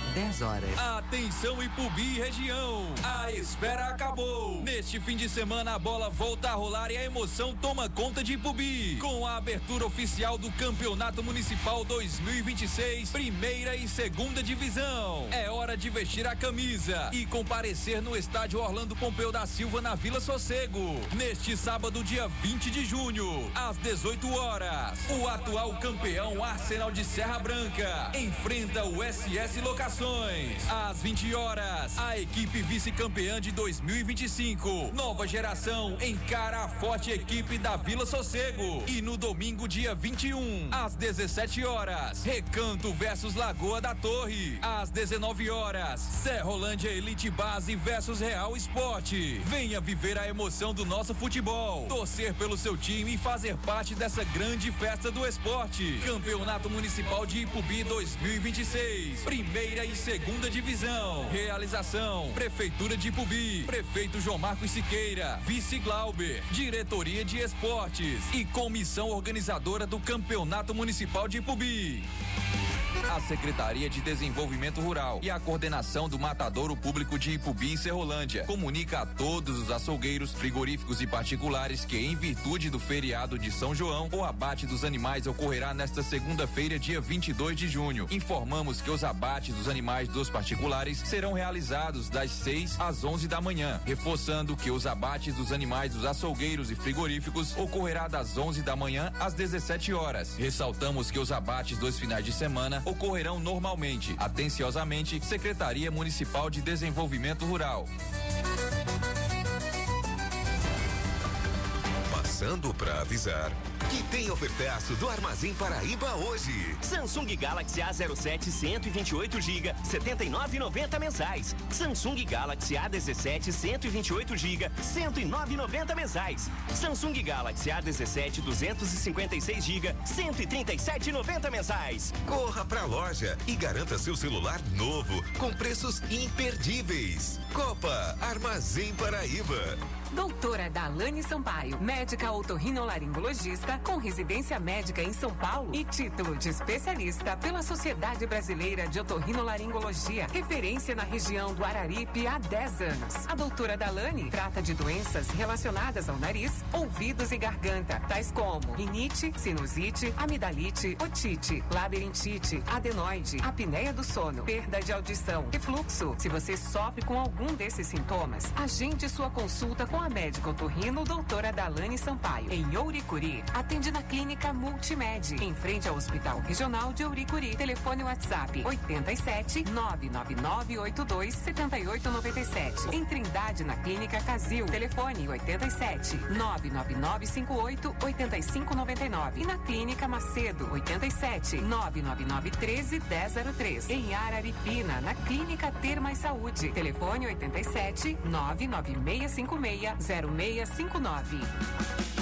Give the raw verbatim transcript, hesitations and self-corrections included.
dez horas. Atenção Ipubi e região, a espera acabou. Neste fim de semana a bola volta a rolar e a emoção toma conta de Ipubi, com a abertura oficial do Campeonato Municipal dois mil e vinte e seis, primeira e segunda divisão. É hora de vestir a camisa e comparecer no estádio Orlando Pompeu da Silva, na Vila Sossego, neste sábado, dia vinte de junho, às dezoito horas. O atual campeão Arsenal de Serra Branca enfrenta o S S Locações. Às vinte horas, a equipe vice-campeã de dois mil e vinte e cinco, Nova Geração, encara a forte equipe da Vila Sossego. E no domingo, dia vinte e um, às dezessete horas, Recanto versus Lagoa da Torre. Às dezenove horas, Serrolândia Elite Base versus Real Esporte. Venha viver a emoção do nosso futebol, torcer pelo seu time e fazer parte dessa grande festa do esporte. Campeonato Municipal de Ipubi dois mil e vinte e seis, primeira e segunda divisão. Realização: Prefeitura de Ipubi, Prefeito João Marcos Siqueira, Vice Glauber, Diretoria de Esportes e Comissão Organizadora do Campeonato Municipal de Ipubi. A Secretaria de Desenvolvimento Rural e a coordenação do Matadouro Público de Ipubi e Serrolândia comunica a todos os açougueiros, frigoríficos e particulares que, em virtude do feriado de São João, o abate dos animais ocorrerá nesta segunda-feira, dia vinte e dois de junho. Informamos que os abates dos animais dos particulares serão realizados das seis às onze da manhã, reforçando que os abates dos animais dos açougueiros e frigoríficos ocorrerá das onze da manhã às dezessete horas. Ressaltamos que os abates dos finais de semana ocorrerão normalmente. Atenciosamente, Secretaria Municipal de Desenvolvimento Rural. Passando para avisar que tem ofertaço do Armazém Paraíba hoje. Samsung Galaxy A zero sete cento e vinte e oito gigas, setenta e nove e noventa mensais. Samsung Galaxy A dezessete cento e vinte e oito gigas, cento e nove e noventa mensais. Samsung Galaxy A dezessete duzentos e cinquenta e seis gigas, cento e trinta e sete e noventa mensais. Corra pra loja e garanta seu celular novo com preços imperdíveis. Copa Armazém Paraíba. Doutora Dalane Sampaio, médica otorrinolaringologista com residência médica em São Paulo e título de especialista pela Sociedade Brasileira de Otorrinolaringologia, referência na região do Araripe há dez anos. A doutora Dalane trata de doenças relacionadas ao nariz, ouvidos e garganta, tais como rinite, sinusite, amidalite, otite, labirintite, adenoide, apneia do sono, perda de audição, refluxo. Se você sofre com algum desses sintomas, agende sua consulta com a médica otorrino doutora Dalane Sampaio, em Ouricuri. Atende na Clínica Multimed, em frente ao Hospital Regional de Ouricuri. Telefone WhatsApp oitenta e sete, nove nove nove oito dois, sete oito nove sete. Em Trindade, na Clínica Casil. Telefone oitenta e sete, nove nove nove cinco oito, oito cinco nove nove. E na Clínica Macedo, oitenta e sete, nove nove nove um três, um zero zero três. Em Araripina, na Clínica Ter Mais Saúde. Telefone oitenta e sete, nove nove seis cinco seis, zero seis cinco nove.